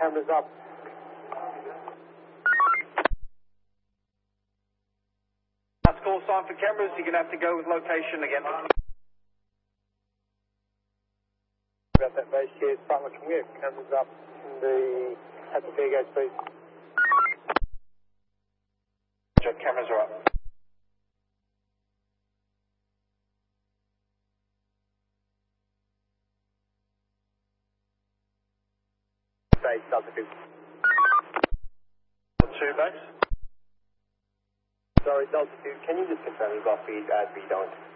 cameras up. Last call sign for cameras, you're going to have to go with location again. About that base here, Butler, can we have cameras up at the fair gates, please? Cameras are up. Base, Delta 2. 2 base. Sorry, Delta 2, can you just confirm you've got feed as we don't?